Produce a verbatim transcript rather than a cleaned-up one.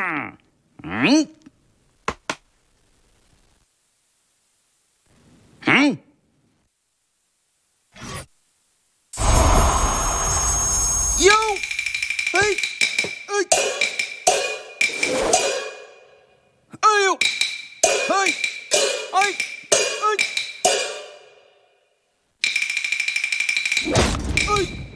嗯嗯，哟，嘿，哎，哎呦，嘿，哎，哎，哎。